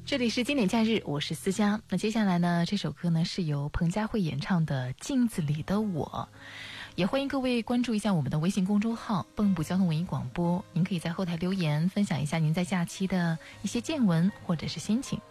这里是经典假日，我是思佳。那接下来呢，这首歌呢是由彭佳慧演唱的《镜子里的我》。也欢迎各位关注一下我们的微信公众号蚌埠交通文艺广播，您可以在后台留言分享一下您在假期的一些见闻或者是心情。